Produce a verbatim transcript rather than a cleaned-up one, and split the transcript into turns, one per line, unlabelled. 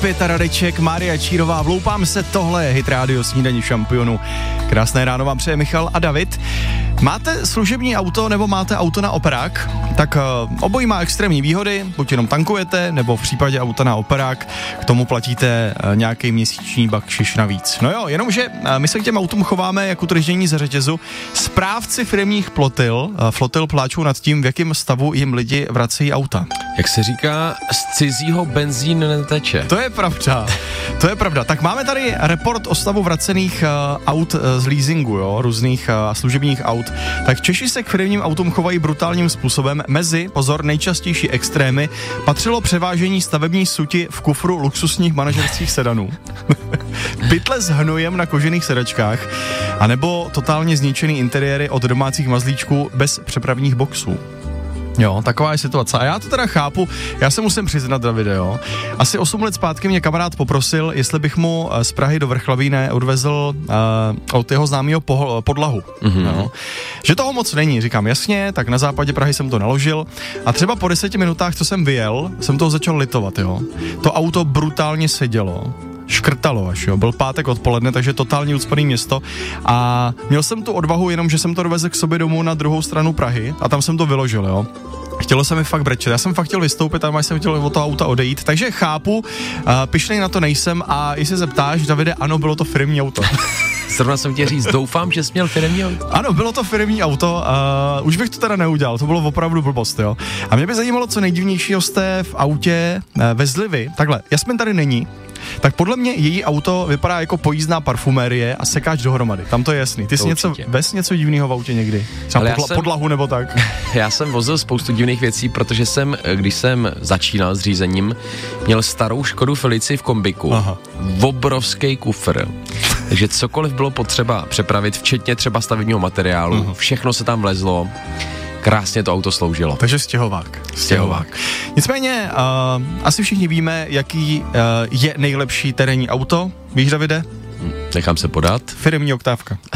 Pěta Radeček, Mária Čírová, vloupám se, tohle je Hit Radio Snídaní šampionů. Krásné ráno vám přeje Michal a David. Máte služební auto nebo máte auto na operák? Tak uh, obojí má extrémní výhody, buď jenom tankujete, nebo v případě auta na operák k tomu platíte uh, nějaký měsíční bakšiš navíc. No jo, jenomže uh, my se k těm autům chováme jako utržení ze řetězu. Správci firemních flotil, uh, flotil pláčou nad tím, v jakém stavu jim lidi vracejí auta.
Jak se říká, z cizího benzín neteče.
To je pravda, to je pravda. Tak máme tady report o stavu vracených uh, aut uh, z leasingu, jo, různých uh, služebních aut. Tak Češi se k firmním autům chovají brutálním způsobem. Mezi, pozor, nejčastější extrémy patřilo převážení stavební suti v kufru luxusních manažerských sedanů. Pytle s hnojem na kožených sedačkách, anebo totálně zničený interiéry od domácích mazlíčků bez přepravních boxů. Jo, taková je situace. A já to teda chápu, já se musím přiznat, Davide, jo. Asi osm let zpátky mě kamarád poprosil, jestli bych mu z Prahy do Vrchlavíne odvezl uh, od jeho známého poho- podlahu. Mm-hmm. Jo. Že toho moc není, říkám jasně, tak na západě Prahy jsem to naložil a třeba po deseti minutách, co jsem vyjel, jsem toho začal litovat, jo. To auto brutálně sedělo. Škrtalo až, jo. Byl pátek odpoledne, takže totálně ucpaný město a měl jsem tu odvahu, jenom že jsem to dovezl k sobě domů na druhou stranu Prahy a tam jsem to vyložil, jo. Chtělo se mi fakt brečet, já jsem fakt chtěl vystoupit, ale jsem chtěl od toho auta odejít, takže chápu, uh, pyšnej na to nejsem a jestli se zeptáš, Davide, ano, bylo to firemní auto.
Zrovna jsem tě říct, doufám, že jsi měl firemní auto.
Ano, bylo to firemní auto, uh, už bych to teda neudělal, to bylo opravdu blbost, jo. A mě by zajímalo, co nejdivnějšího jste v autě uh, vezli vy. Takhle, Jasmin tady není, tak podle mě její auto vypadá jako pojízdná parfumérie a sekáč dohromady. Tam to je jasný. Ty jsi něco, vez něco divného v autě někdy? Třeba podla, jsem, podlahu nebo tak?
Já jsem vozil spoustu divných věcí, protože jsem, když jsem začínal s řízením, měl starou Škodu Felici v kombiku. Aha. Obrovský kufr. Takže cokoliv bylo potřeba přepravit, včetně třeba stavebního materiálu, uh-huh. všechno se tam vlezlo. Krásně to auto sloužilo.
Takže stěhovák. Stěhovák. Nicméně, uh, asi všichni víme, jaký uh, je nejlepší terénní auto. Víš, Davide?
Nechám se podat.
Firemní oktávka.